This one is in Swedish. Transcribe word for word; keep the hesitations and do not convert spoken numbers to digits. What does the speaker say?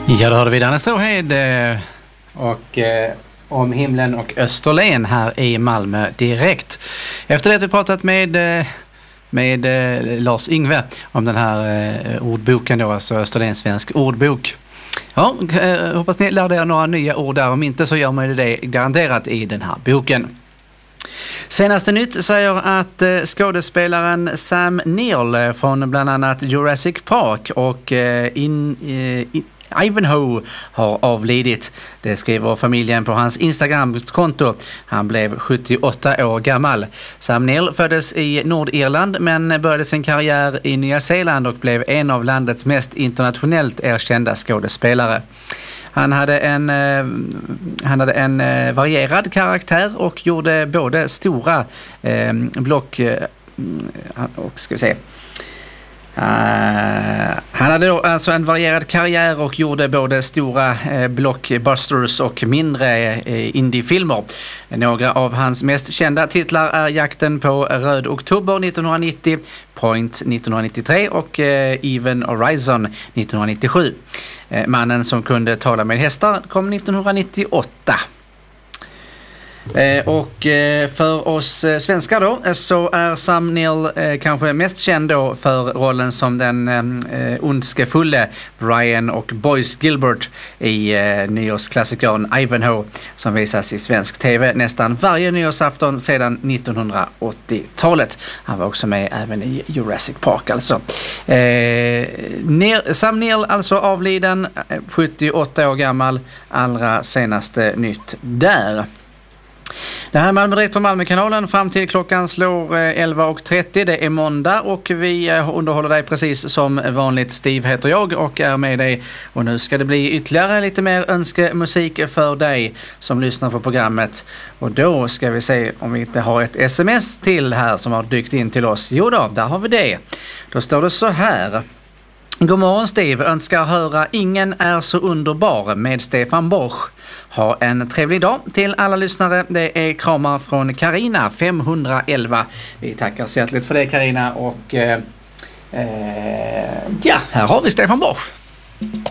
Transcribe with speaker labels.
Speaker 1: Ja, då hörde vi Danne Stråhed eh, och eh, om himlen och Österlen här i Malmö direkt. Efter det har vi pratat med, eh, med eh, Lars Yngve om den här eh, ordboken då, alltså Österlens svensk ordbok. Ja, eh, hoppas ni lärde er några nya ord där, om inte så gör man det garanterat i den här boken. Senaste nytt säger att eh, skådespelaren Sam Neill från bland annat Jurassic Park och eh, in, eh, in Ivanhoe har avlidit. Det skriver familjen på hans Instagram-konto. Han blev sjuttioåtta år gammal. Sam Neill föddes i Nordirland men började sin karriär i Nya Zeeland och blev en av landets mest internationellt erkända skådespelare. Han hade en, eh, han hade en eh, varierad karaktär och gjorde både stora eh, block eh, och ska vi se Uh, han hade då alltså en varierad karriär och gjorde både stora eh, blockbusters och mindre eh, indiefilmer. Några av hans mest kända titlar är Jakten på Röd Oktober nittonhundranittio, Point nittonhundranittiotre och eh, Even Horizon nittonhundranittiosju. Eh, mannen som kunde tala med hästar kom nittonhundranittioåtta. Eh, och eh, för oss eh, svenskar då så är Sam Neill eh, kanske mest känd då för rollen som den eh, ondskefulle Brian och Boyce Gilbert i eh, nyårsklassikern Ivanhoe som visas i svensk tv nästan varje nyårsafton sedan nittonhundraåttiotalet. Han var också med även i Jurassic Park alltså. Eh, Neil, Sam Neill alltså avliden, sjuttioåtta år gammal, allra senaste nytt där. Det här är Malmö direkt på Malmökanalen fram till klockan slår elva och trettio. Det är måndag och vi underhåller dig precis som vanligt. Steve heter jag och är med dig. Och nu ska det bli ytterligare lite mer önskemusik för dig som lyssnar på programmet. Och då ska vi se om vi inte har ett sms till här som har dykt in till oss. Jo då, där har vi det. Då står det så här. God morgon Steve, önskar höra Ingen är så underbar med Stefan Borsch. Ha en trevlig dag till alla lyssnare. Det är kramar från Carina femhundraelva. Vi tackar så hjärtligt för det Carina och eh, eh, ja, här har vi Stefan Borsch.